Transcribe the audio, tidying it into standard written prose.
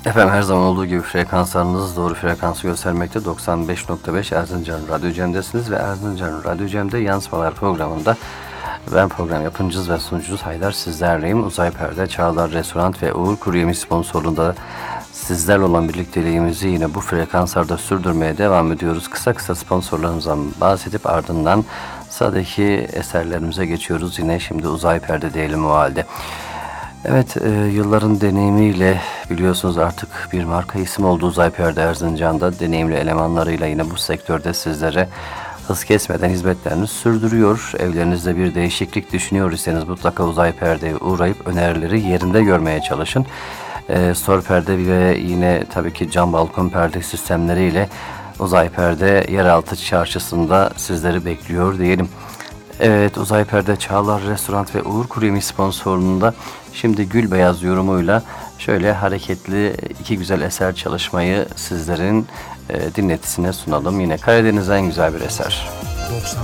Efendim her zaman olduğu gibi frekanslarınız doğru frekansı göstermekte. 95.5 Erzincan Radyo Cem'desiniz ve Erzincan Radyo Cem'de Yansımalar programında ben program yapımcınız ve sunucunuz Haydar sizlerleyim. Uzay Perde, Çağlar Restoran ve Uğur Kuru Yemiş sponsorluğunda sizlerle olan birlikteliğimizi yine bu frekanslarda sürdürmeye devam ediyoruz. Kısa kısa sponsorlarımızdan bahsedip ardından sıradaki eserlerimize geçiyoruz. Yine şimdi Uzay Perde diyelim o halde. Evet, yılların deneyimiyle biliyorsunuz artık bir marka isim oldu Uzay Perde Erzincan'da. Deneyimli elemanlarıyla yine bu sektörde sizlere hız kesmeden hizmetlerini sürdürüyor. Evlerinizde bir değişiklik düşünüyor iseniz mutlaka Uzay Perde'ye uğrayıp önerileri yerinde görmeye çalışın. Store perde ve yine tabii ki cam balkon perde sistemleriyle Uzay Perde yeraltı çarşısında sizleri bekliyor diyelim. Evet, Uzay Perde, Çağlar Restoran ve Uğur Kuru Yemiş sponsorluğunda şimdi Gül Beyaz yorumuyla şöyle hareketli iki güzel eser çalışmayı sizlerin dinletisine sunalım. Yine Karadeniz'den güzel bir eser.